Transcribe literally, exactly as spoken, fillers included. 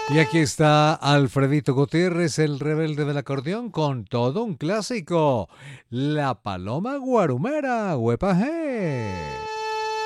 Y aquí está Alfredito Gutiérrez, el rebelde del acordeón, con todo un clásico. La Paloma Guarumera, huepaje.